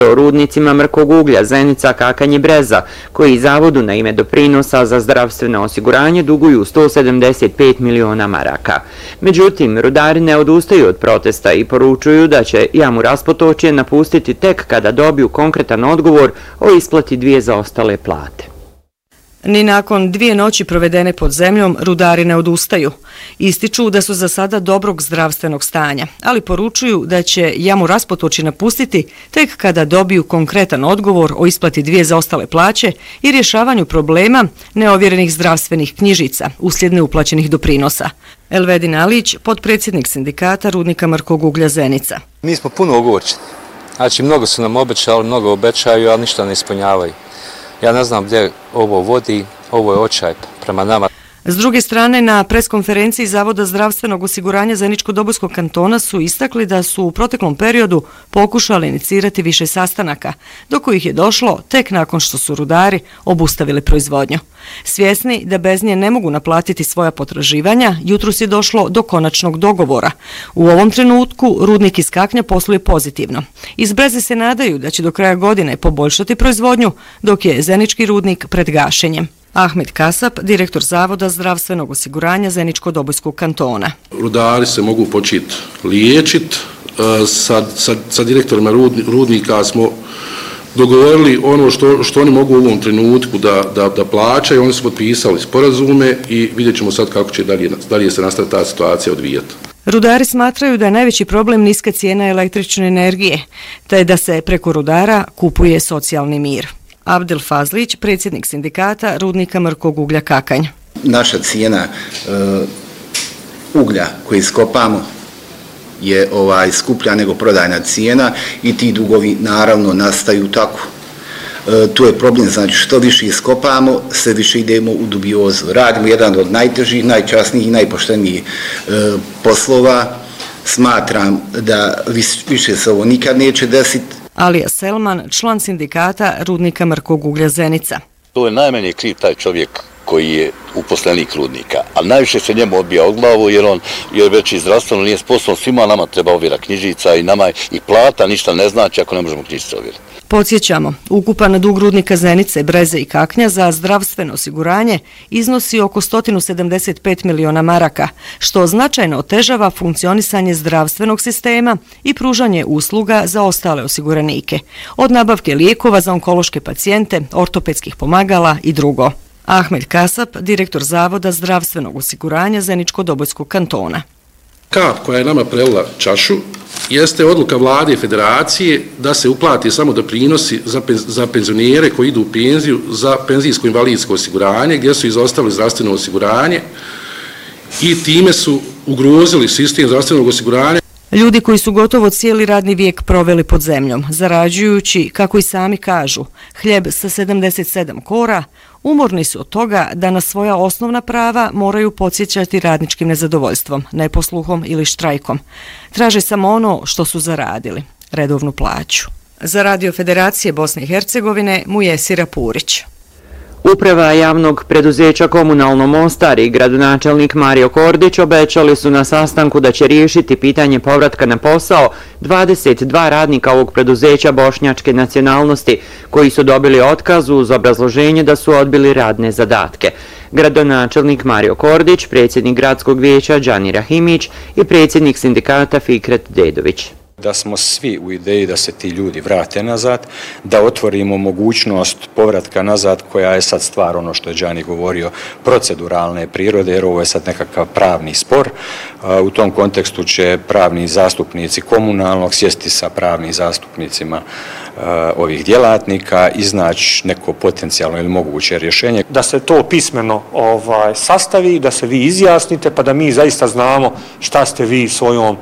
o rudnicima mrkog uglja Zenica, Kakanj i Breza, koji zavodu na ime doprinosa za zdravstveno osiguranje duguju 175 miliona maraka. Međutim, rudari ne odustaju od protesta i poručuju da će jamu Raspotočje napustiti tek kada dobiju konkretan odgovor o isplati 2 zaostale plate. Ni nakon 2 noći provedene pod zemljom rudari ne odustaju. Ističu da su za sada dobrog zdravstvenog stanja, ali poručuju da će jamu Raspotočje napustiti tek kada dobiju konkretan odgovor o isplati 2 zaostale plaće i rješavanju problema neovjerenih zdravstvenih knjižica uslijed neuplaćenih doprinosa. Elvedin Alić, potpredsjednik sindikata rudnika mrkog uglja Zenica. Mi smo puno ogorčeni. Znači, mnogo su nam obećali, mnogo obećaju, ali ništa ne ispunjavaju. Ja ne znam gdje ovo vodi, ovo je očaj prema nama. S druge strane, na preskonferenciji Zavoda zdravstvenog osiguranja Zeničko-Dobojskog kantona su istakli da su u proteklom periodu pokušali inicirati više sastanaka, do kojih je došlo tek nakon što su rudari obustavili proizvodnju. Svjesni da bez nje ne mogu naplatiti svoja potraživanja, jutros je došlo do konačnog dogovora. U ovom trenutku rudnik iz Kaknja posluje pozitivno. Iz Breze se nadaju da će do kraja godine poboljšati proizvodnju, dok je zenički rudnik pred gašenjem. Ahmed Kasap, direktor Zavoda zdravstvenog osiguranja Zeničko-Dobojskog kantona. Rudari se mogu početi liječiti. Sa direktorima rudnika smo dogovorili ono što oni mogu u ovom trenutku da plaćaju. Oni su potpisali sporazume i vidjet ćemo sad kako će dalje se nastaviti ta situacija odvijati. Rudari smatraju da je najveći problem niska cijena električne energije, te da se preko rudara kupuje socijalni mir. Abdel Fazlić, predsjednik sindikata rudnika mrkog uglja Kakanj. Naša cijena uglja koji iskopamo je skuplja nego prodajna cijena i ti dugovi naravno nastaju tako. Tu je problem, znači što više iskopamo, sve više idemo u dubiozu. Radimo jedan od najtežih, najčasnijih i najpoštenijih poslova. Smatram da više se ovo nikad neće desiti. Alija Selman, član sindikata rudnika mrkog uglja Zenica. To je najmanje kriv taj čovjek koji je uposlenik rudnika, ali najviše se njemu odbija od glavu jer već i zdravstveno nije sposoban, svima nama treba ovjera knjižica i nama i plata ništa ne znači ako ne možemo knjižice ovjeriti. Podsjećamo, ukupan dug rudnika Zenice, Breze i Kaknja za zdravstveno osiguranje iznosi oko 175 miliona maraka, što značajno otežava funkcionisanje zdravstvenog sistema i pružanje usluga za ostale osiguranike, od nabavke lijekova za onkološke pacijente, ortopedskih pomagala i drugo. Ahmed Kasap, direktor Zavoda zdravstvenog osiguranja Zeničko-Dobojskog kantona. Kap koja je nama prelila čašu jeste odluka vlade i federacije da se uplati samo doprinosi za penzionere koji idu u penziju za penzijsko-invalidsko osiguranje, gdje su izostavili zdravstveno osiguranje i time su ugrozili sistem zdravstvenog osiguranja. Ljudi koji su gotovo cijeli radni vijek proveli pod zemljom, zarađujući, kako i sami kažu, hljeb sa 77 kora, umorni su od toga da na svoja osnovna prava moraju podsjećati radničkim nezadovoljstvom, neposluhom ili štrajkom. Traže samo ono što su zaradili, redovnu plaću. Za Radio Federacije Bosne i Hercegovine Mujesira Purić. Uprava javnog preduzeća Komunalno Mostar i gradonačelnik Mario Kordić obećali su na sastanku da će riješiti pitanje povratka na posao 22 radnika ovog preduzeća bošnjačke nacionalnosti koji su dobili otkaz uz obrazloženje da su odbili radne zadatke. Gradonačelnik Mario Kordić, predsjednik gradskog vijeća Đani Rahimić i predsjednik sindikata Fikret Dedović. Da smo svi u ideji da se ti ljudi vrate nazad, da otvorimo mogućnost povratka nazad koja je sad stvar, ono što je Đani govorio, proceduralne prirode, jer ovo je sad nekakav pravni spor. U tom kontekstu će pravni zastupnici komunalnog sjesti sa pravnim zastupnicima ovih djelatnika, iznaći neko potencijalno ili moguće rješenje. Da se to pismeno sastavi, da se vi izjasnite, pa da mi zaista znamo šta ste vi svojom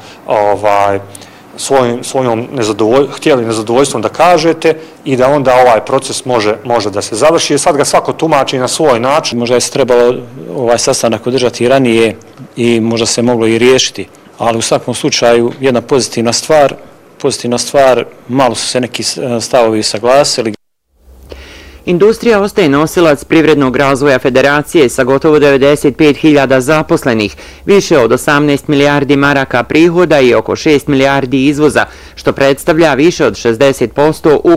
htjeli nezadovoljstvom da kažete i da onda ovaj proces može da se završi. Sad ga svako tumači na svoj način. Možda je se trebalo ovaj sastanak održati ranije i možda se moglo i riješiti, ali u svakom slučaju jedna pozitivna stvar, malo su se neki stavovi saglasili. Industrija ostaje nosilac privrednog razvoja federacije sa gotovo 95.000 zaposlenih, više od 18 milijardi maraka prihoda i oko 6 milijardi izvoza, što predstavlja više od 60%